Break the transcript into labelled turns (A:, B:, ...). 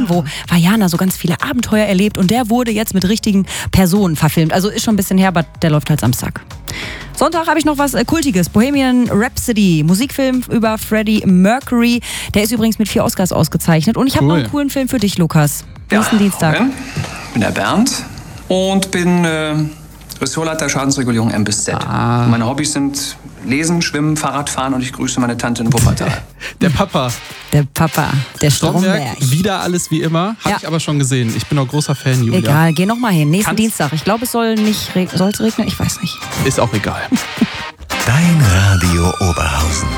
A: wo Vajana so ganz viele Abenteuer erlebt und der wurde jetzt mit richtigen Personen verfilmt. Also ist schon ein bisschen her, aber der läuft halt Samstag. Sonntag habe ich noch was Kultiges. Bohemian Rhapsody, Musikfilm über Freddie Mercury. Der ist übrigens mit 4 Oscars ausgezeichnet. Und ich habe noch einen coolen Film für dich, Lukas. Nächsten Dienstag.
B: Ich bin der Bernd und bin Ressortleiter Schadensregulierung M bis Z. Meine Hobbys sind Lesen, Schwimmen, Fahrradfahren und ich grüße meine Tante in Wuppertal.
C: Der Papa.
A: Der Stromberg.
C: Wieder alles wie immer. Habe ich aber schon gesehen. Ich bin auch großer Fan, Julia.
A: Egal, geh noch mal hin. Nächsten Dienstag. Ich glaube, es soll nicht soll es regnen? Ich weiß nicht.
C: Ist auch egal.
D: Dein Radio Oberhausen.